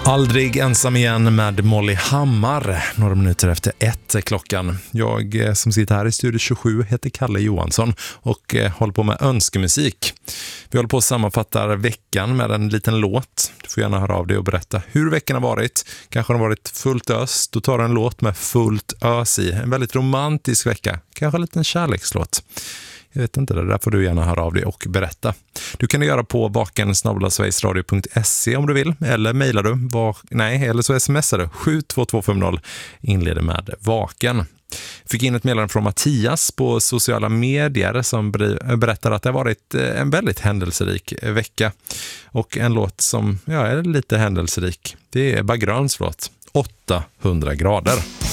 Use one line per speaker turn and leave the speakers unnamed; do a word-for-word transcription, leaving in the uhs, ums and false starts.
Aldrig ensam igen med Molly Hammar, några minuter efter ett klockan. Jag som sitter här i Studio tjugosju heter Kalle Johansson och håller på med önskemusik. Vi håller på att sammanfatta veckan med en liten låt. Du får gärna höra av dig och berätta hur veckan har varit. Kanske har det varit fullt ös, då tar du en låt med fullt ös i. En väldigt romantisk vecka, kanske en liten kärlekslåt. Jag vet inte, det där får du gärna höra av dig och berätta. Du kan göra på vaken snabel-a sverigesradio punkt se om du vill. Eller mejlar du, var, nej, eller så smsar du sju två två fem noll, inleder med vaken. Fick in ett meddelande från Mattias på sociala medier som berättar att det har varit en väldigt händelserik vecka. Och en låt som ja, är lite händelserik, det är Ebba Gröns låt, åttahundra grader.